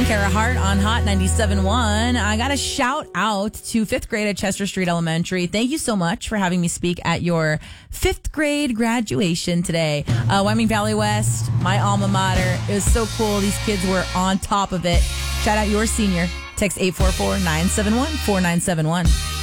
Song, Kara Hart on Hot 97.1. I got a shout out to 5th grade at Chester Street Elementary. Thank you so much for having me speak at your 5th grade graduation today. Wyoming Valley West, my alma mater. It was so cool. These kids were on top of it. Shout out your senior. Text 844-971-4971.